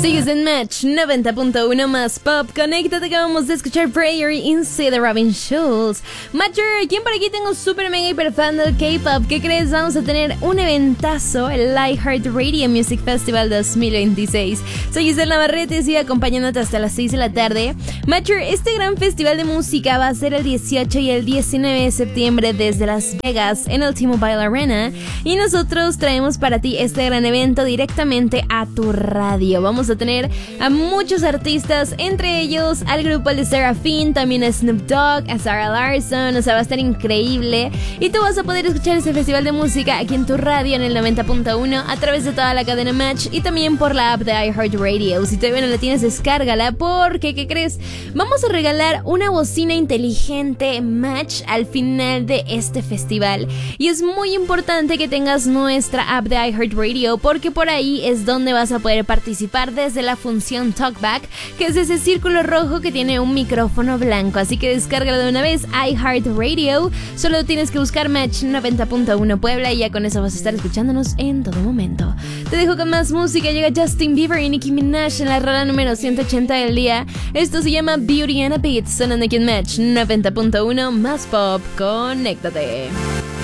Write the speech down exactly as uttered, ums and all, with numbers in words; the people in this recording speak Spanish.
Sigues en Match noventa punto uno más pop. Conéctate, que vamos a escuchar Prayer Inside de Robin Schulz. Matcher, quien por aquí tengo super mega hiper fan del K-pop. ¿Qué crees? Vamos a tener un eventazo, el iHeartRadio Music Festival dos mil veintiséis. Soy Giselle Navarrete y sigo acompañándote hasta las seis de la tarde. Matcher, este gran festival de música va a ser el dieciocho y el diecinueve de septiembre desde Las Vegas en el T-Mobile Arena. Y nosotros traemos para ti este gran evento directamente a tu radio. Vamos a tener a muchos artistas, entre ellos al grupo de Seraphine, también a Snoop Dogg, a Sarah Larson. O sea, va a estar increíble. Y tú vas a poder escuchar este festival de música aquí en tu radio en el noventa punto uno a través de toda la cadena Match y también por la app de iHeartRadio. Si todavía no la tienes, descárgala, porque, ¿qué crees? Vamos a regalar una bocina inteligente Match al final de este festival. Y es muy importante que tengas nuestra app de iHeartRadio, porque por ahí es donde vas a poder participar desde la función Talkback, que es ese círculo rojo que tiene un micrófono blanco. Así que descárgalo de una vez, iHeartRadio. Solo tienes que buscar Match noventa punto uno Puebla y ya con eso vas a estar escuchándonos en todo momento. Te dejo con más música. Llega Justin Bieber y Nicki Minaj en la rola número ciento ochenta del día. Esto se llama Beauty and a Beat, sonando aquí en Match noventa punto uno más pop. Conéctate.